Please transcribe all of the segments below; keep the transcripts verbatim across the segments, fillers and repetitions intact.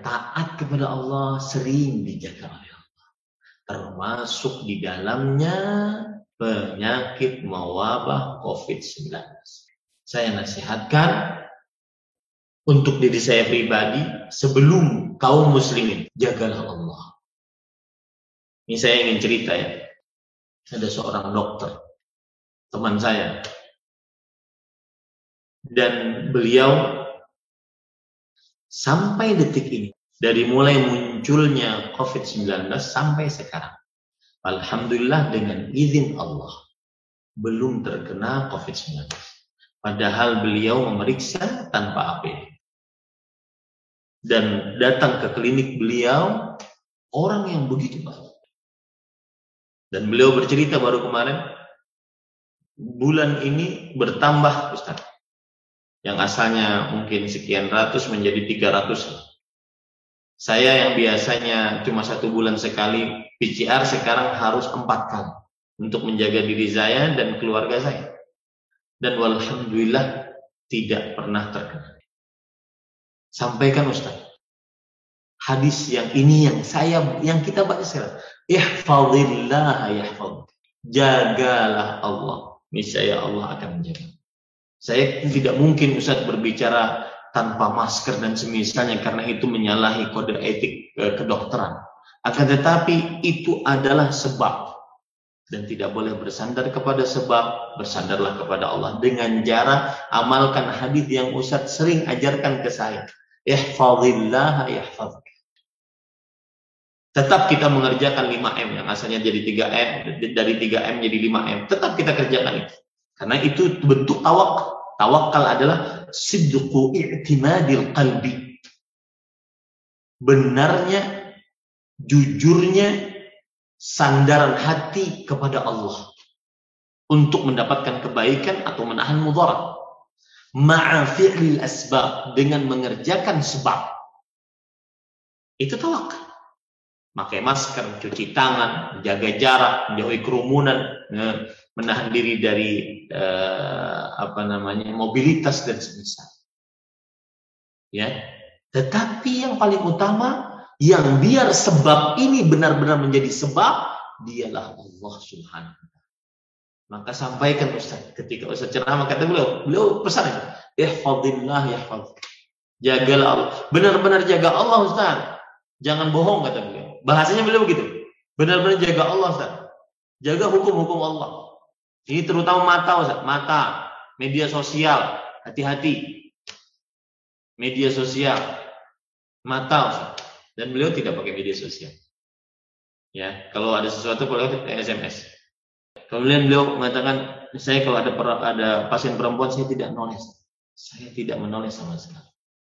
taat kepada Allah sering dijaga oleh Allah. Termasuk di dalamnya penyakit mewabah covid sembilan belas. Saya nasihatkan untuk diri saya pribadi, sebelum kaum muslimin, jagalah Allah. Ini saya ingin cerita ya. Ada seorang dokter, teman saya. Dan beliau sampai detik ini, dari mulai munculnya covid sembilan belas sampai sekarang, alhamdulillah dengan izin Allah, belum terkena covid sembilan belas. Padahal beliau memeriksa tanpa A P D. Dan datang ke klinik beliau orang yang begitu banyak. Dan beliau bercerita baru kemarin, bulan ini bertambah Ustaz. Yang asalnya mungkin sekian ratus menjadi tiga ratus. Saya yang biasanya cuma satu bulan sekali P C R sekarang harus empat kali untuk menjaga diri saya dan keluarga saya. Dan walhamdulillah tidak pernah terkena. Sampaikan Ustaz, hadis yang ini yang saya yang kita baca sekarang. Ihfazillah yahfaz. Jagalah Allah, niscaya Allah akan menjaga. Saya tidak mungkin Ustaz berbicara tanpa masker dan semisalnya karena itu menyalahi kode etik kedokteran. Akan tetapi itu adalah sebab. Dan tidak boleh bersandar kepada sebab, bersandarlah kepada Allah dengan cara amalkan hadis yang Ustaz sering ajarkan ke saya. Ihfazillah yahfazuk. Tetap kita mengerjakan lima M yang asalnya jadi tiga M, dari tiga M jadi lima M. Tetap kita kerjakan itu. Karena itu bentuk tawakal. Tawakal adalah sidqu i'timadil qalbi. Benarnya, jujurnya sandaran hati kepada Allah untuk mendapatkan kebaikan atau menahan mudarat. Ma'a fi'lil asbab, dengan mengerjakan sebab. Itu tawakal. Pakai masker, cuci tangan, jaga jarak, menjauhi kerumunan, menahan diri dari eh, apa namanya mobilitas dan semisal. Ya, tetapi yang paling utama, yang biar sebab ini benar-benar menjadi sebab, dialah Allah Subhanahu wa taala. Maka sampaikan Ustaz, ketika Ustaz ceramah kata beliau, beliau pesan itu, ihfazillah yahfaz. Jagalah Allah. Benar-benar jaga Allah Ustaz. Jangan bohong kata beliau. Bahasanya beliau begitu. Benar-benar jaga Allah Ustaz. Jaga hukum-hukum Allah. Ini terutama mata Ustaz, mata, media sosial, hati-hati. Media sosial, mata Ustaz. Dan beliau tidak pakai media sosial. Ya, kalau ada sesuatu boleh S M S. Kemudian beliau mengatakan, saya kalau ada ada pasien perempuan saya tidak menulis. Saya tidak menulis sama sekali.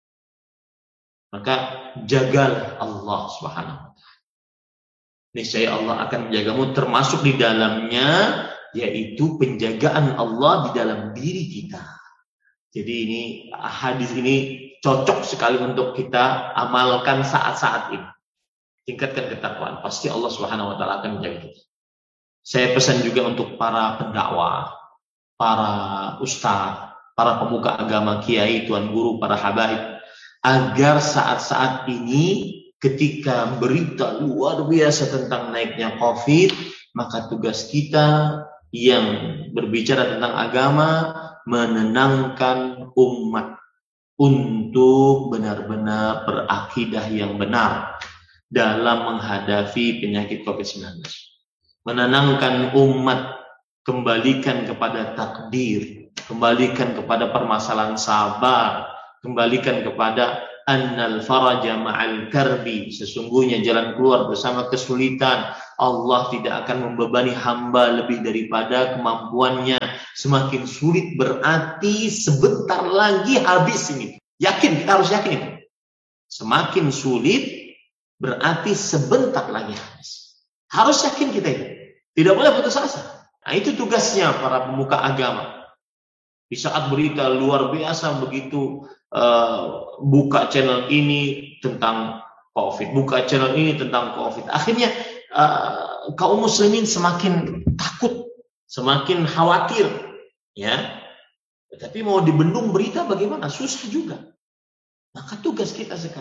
Maka jagalah Allah Subhanahu wa taala. Niscaya Allah akan menjagamu, termasuk di dalamnya yaitu penjagaan Allah di dalam diri kita. Jadi ini hadis ini cocok sekali untuk kita amalkan saat-saat ini. Tingkatkan ketakwaan, pasti Allah Subhanahu wa taala akan menjaga kita. Saya pesan juga untuk para pendakwah, para ustaz, para pemuka agama, kiai, tuan guru, para habaib, agar saat-saat ini ketika berita luar biasa tentang naiknya Covid, maka tugas kita yang berbicara tentang agama menenangkan umat untuk benar-benar berakidah yang benar dalam menghadapi penyakit Covid sembilan belas. Menenangkan umat, kembalikan kepada takdir, kembalikan kepada permasalahan sabar, kembalikan kepada annal faraja ma'al karbi, sesungguhnya jalan keluar bersama kesulitan. Allah tidak akan membebani hamba lebih daripada kemampuannya. Semakin sulit berarti sebentar lagi habis ini. Yakin, kita harus yakin itu. Semakin sulit berarti sebentar lagi habis. Harus yakin kita itu. Tidak boleh putus asa. Nah, itu tugasnya para pemuka agama. Di saat berita luar biasa begitu, uh, buka channel ini tentang Covid, buka channel ini tentang Covid. Akhirnya uh, kaum muslimin semakin takut, semakin khawatir, ya. Tetapi mau dibendung berita bagaimana? Susah juga. Maka tugas kita sekarang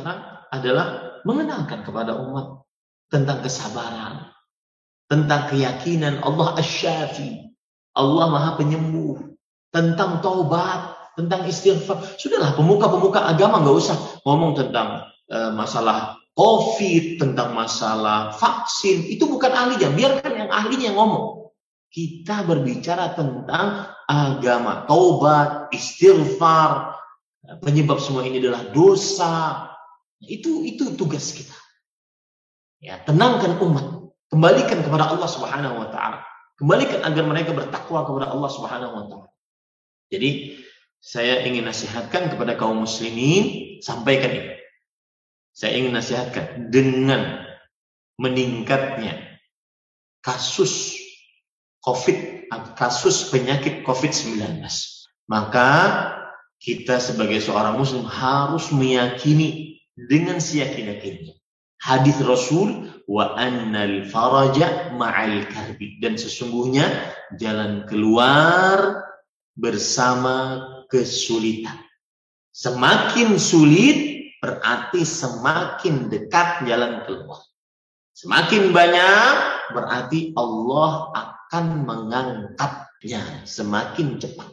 adalah mengenalkan kepada umat tentang kesabaran, tentang keyakinan Allah Asy-Syafi, Allah Maha Penyembuh, tentang taubat, tentang istighfar. Sudahlah, pemuka-pemuka agama nggak usah ngomong tentang uh, masalah COVID, tentang masalah vaksin. Itu bukan ahlinya, biarkan yang ahlinya ngomong. Kita berbicara tentang agama, taubat, istighfar, penyebab semua ini adalah dosa. Itu itu tugas kita. Ya, tenangkan umat, kembalikan kepada Allah Subhanahu wa taala. Kembalikan agar mereka bertakwa kepada Allah Subhanahu wa taala. Jadi, saya ingin nasihatkan kepada kaum muslimin, sampaikan ini. Saya ingin nasihatkan dengan meningkatnya kasus COVID, kasus penyakit covid sembilan belas. Maka kita sebagai seorang muslim harus meyakini dengan seyakin-yakinnya hadis Rasul, wa annal faraja ma'al karbi, dan sesungguhnya jalan keluar bersama kesulitan. Semakin sulit berarti semakin dekat jalan keluar. Semakin banyak berarti Allah akan mengangkatnya semakin cepat.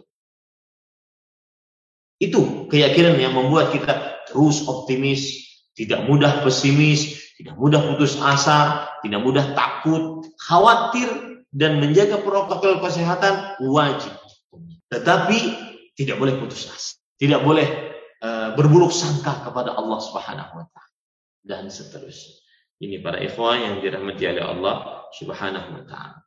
Itu keyakinan yang membuat kita terus optimis, tidak mudah pesimis, tidak mudah putus asa, tidak mudah takut, khawatir, dan menjaga protokol kesehatan wajib. Tetapi tidak boleh putus asa, tidak boleh uh, berburuk sangka kepada Allah Subhanahu wa taala, dan seterusnya. Ini para ikhwan yang dirahmati oleh Allah Subhanahu wa taala.